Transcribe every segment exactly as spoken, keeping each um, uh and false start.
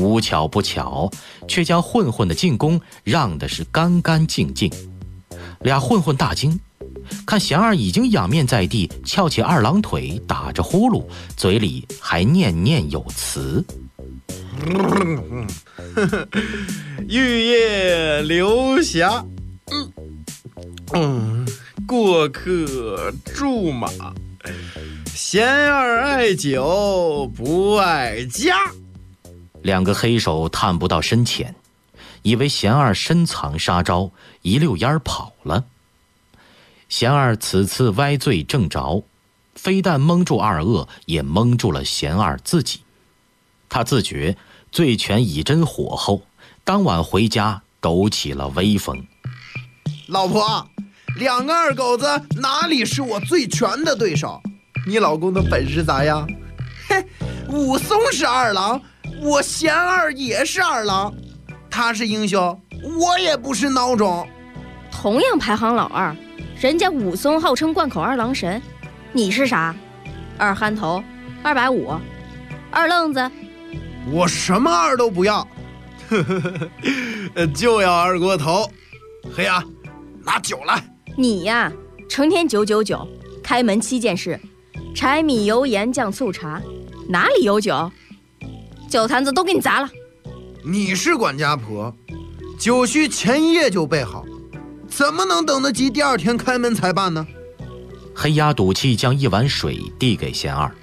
无巧不巧，却将混混的进攻让的是干干净净。俩混混大惊，看贤儿已经仰面在地，翘起二郎腿，打着呼噜，嘴里还念念有词： 玉叶流霞，嗯嗯，过客驻马，贤儿爱酒不爱家。 两个黑手探不到身前，以为贤儿深藏杀招，一溜烟儿跑了。贤儿此次歪醉正着，非但蒙住二恶，也蒙住了贤儿自己。他自觉醉拳已真火候，当晚回家抖起了威风。 老婆，两个二狗子哪里是我醉拳的对手？你老公的本事咋样？嘿，武松是二郎，我贤儿也是二郎，他是英雄，我也不是孬种。 同样排行老二，人家武松号称贯口二郎神，你是啥？二憨头，二百五，二愣子。 我什么二都不要，就要二锅头。黑鸭，拿酒来。 你呀，成天九九九，开门七件事，柴米油盐酱醋茶，哪里有酒？酒坛子都给你砸了。 你是管家婆，酒须前一夜就备好，怎么能等得及第二天开门才办呢？ 黑鸭赌气将一碗水递给贤二，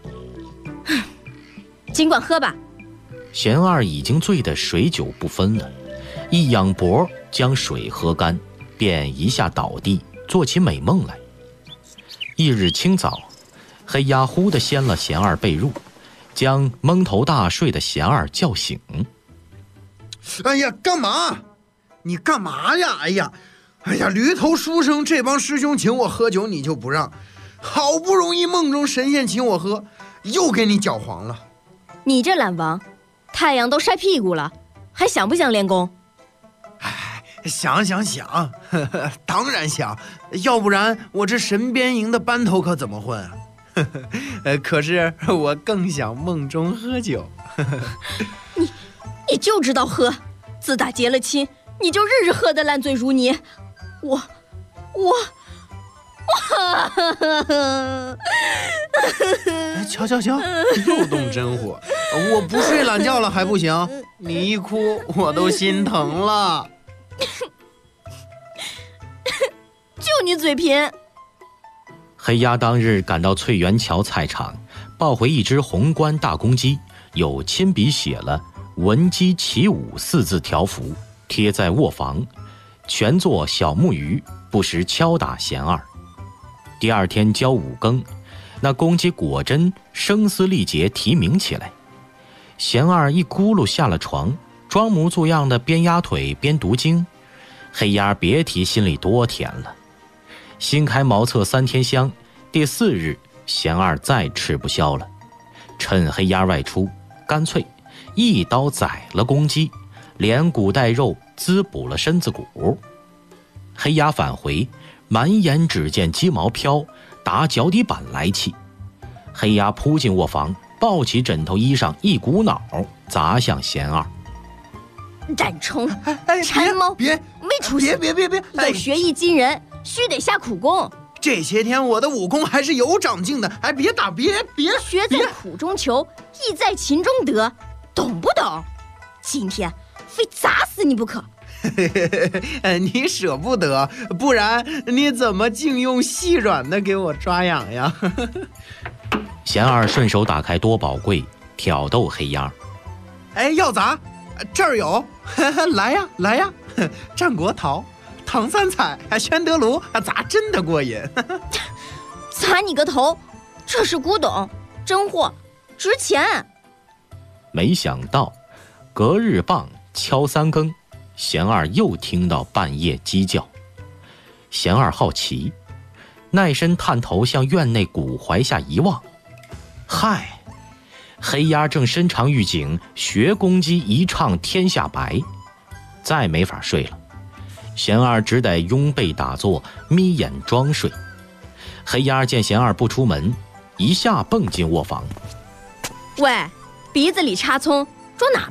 尽管喝吧。 贤二已经醉得水酒不分了，一仰脖将水喝干，便一下倒地，做起美梦来。翌日清早，黑鸭忽地掀了贤二被褥，将蒙头大睡的贤二叫醒。 哎呀，干嘛？你干嘛呀？哎呀，哎呀，驴头书生这帮师兄请我喝酒，你就不让，好不容易梦中神仙请我喝，又给你搅黄了。 你这懒王，太阳都晒屁股了，还想不想练功？ 哎，想想想，呵呵，当然想，要不然我这神鞭营的班头可怎么混啊？呵呵，呃，可是我更想梦中喝酒。呵呵， 你，你就知道喝，自打结了亲，你就日日喝得烂醉如泥。我，我。 瞧瞧瞧，又动真火！我不睡懒觉了还不行？你一哭我都心疼了。 就你嘴贫！ 黑鸭当日赶到翠园桥菜场，抱回一只红冠大公鸡，有亲笔写了“闻鸡起舞”四字条幅，贴在卧房，全作小木鱼，不时敲打贤二。第二天交五更，那公鸡果真声嘶力竭啼鸣起来。贤二一咕噜下了床，装模作样的边压腿边读经。黑鸭别提心里多甜了。新开茅厕三天香，第四日贤二再吃不消了，趁黑鸭外出，干脆一刀宰了公鸡，连骨带肉滋补了身子骨。黑鸭返回，满眼只见鸡毛飘，打脚底板来气。黑鸭扑进卧房，抱起枕头衣裳，一股脑砸向贤二。 胆虫，馋猫， 别没出息！ 别别别别！ 有学艺惊人，须得下苦功。 这些天我的武功还是有长进的，哎，别打，别别！ 学在苦中求，艺在勤中得，懂不懂？今天非砸死你不可！ 你舍不得，不然你怎么净用细软的给我抓痒痒？ 贤二顺手打开多宝柜，挑逗黑鸭。 哎，要砸？这儿有，来呀来呀！战国桃、唐三彩、宣德炉，砸真的过瘾。 砸你个头！这是古董，真货，值钱。 没想到，隔日傍敲三更，贤二又听到半夜鸡叫。贤二好奇，耐身探头向院内古槐下一望，嗨，黑鸭正伸长玉颈，学公鸡一唱天下白。再没法睡了，贤二只得拥被打坐，眯眼装睡。黑鸭见贤二不出门，一下蹦进卧房。 喂，鼻子里插葱，装哪